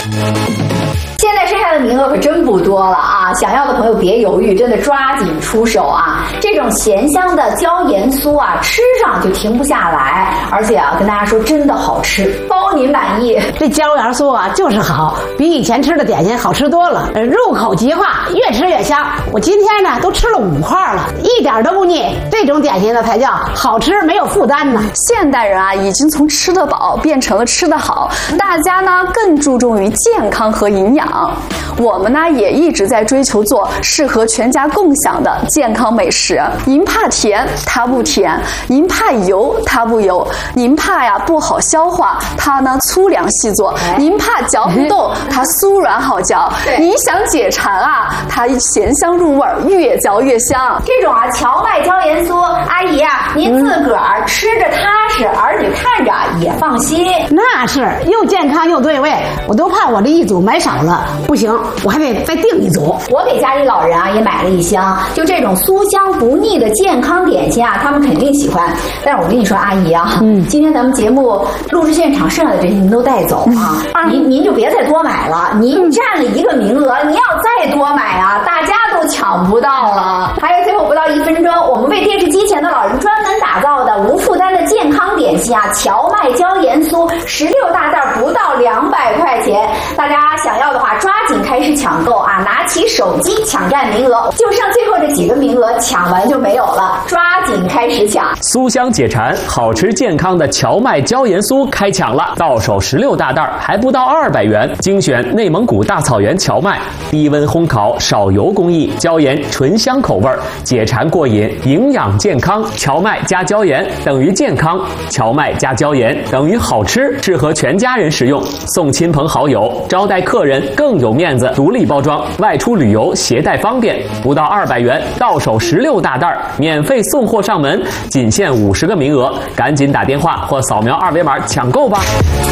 现在剩下的名额可真不多了啊！想要的朋友别犹豫，真的抓紧出手啊！这种咸香的椒盐酥啊，吃上就停不下来，而且啊，跟大家说真的好吃，包您满意。 这椒盐酥啊，就是好，比以前吃的点心好吃多了，入口即化，越吃越香。我今天呢都吃了5块了，一点都不腻。这种点心呢才叫好吃，没有负担呢。 现代人啊，已经从吃得饱变成了吃得好，大家呢更注重于健康和营养。我们呢也一直在追求做适合全家共享的健康美食。您怕甜，它不甜；您怕油，它不油；您怕呀不好消化，它呢粗粮细做；您怕嚼不动，它酥软好嚼；您想解馋啊，它咸香入味，越嚼越香。 这种啊荞麦椒盐酥，阿姨啊，您自个儿吃着踏实，儿女看着也放心。 那是又健康又对味，我都怕我这一组买少了，不行，我还得再订一组。 我给家里老人啊也买了1箱，就这种酥香不腻的健康点心啊，他们肯定喜欢。但是我跟你说，阿姨啊，今天咱们节目录制现场剩下的这些您都带走啊，您就别再多买了，您占了1个名额，您要再多买啊，大家都抢不到了。还有最后不到1分钟，我们为电视机前的老人专门打造的无负担的健康点心啊，荞麦椒盐酥16大袋不到200块钱，大家想要的话抓紧开始抢购啊！拿起手机抢占名额，就剩最后这几个名额，抢完就没有了，抓紧开始抢！ 酥香解馋，好吃健康的荞麦椒盐酥开抢了，到手16大袋，还不到200元，精选内蒙古大草原荞麦，低温烘烤，少油工艺，椒盐醇香口味，解馋过瘾，营养健康。荞麦加椒盐等于健康，荞麦加椒盐等于好吃，适合全家人食用，送亲朋好友，招待客人更有面子。独立包装，外出旅游携带方便，不到200元，到手16大袋，免费送货上门，仅限50个名额，赶紧打电话或扫描2维码抢购吧。